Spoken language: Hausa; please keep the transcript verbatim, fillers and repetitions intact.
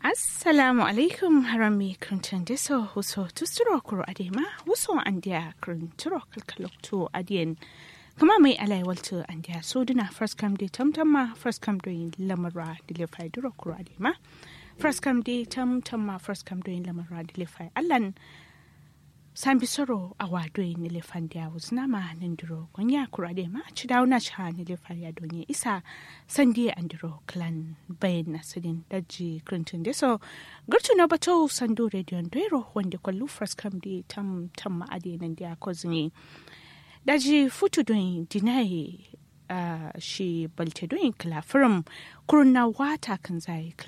Assalamu alaikum harami kuntan deso huso tusturo kuro adema huso andia kunturo kalkalokto adien kama mai alai walto andia soduna first come day tamtamma first come doing lamara dilefai duro kuro adema first come day tamtamma first come doing lamara dilefai allan sambi soro awa doing nilefandia uznama ninduro gonya kuro adema chidauna cha nilefai adonye isa sandi andiro clan bayan nasidin daji kuntan deso gurtu na bato sando radio ndero wanda kwallu first come day tam tam ade nan dia kozini daji futu doin dinai uh, shi balte doin kala from kurna wata kan zai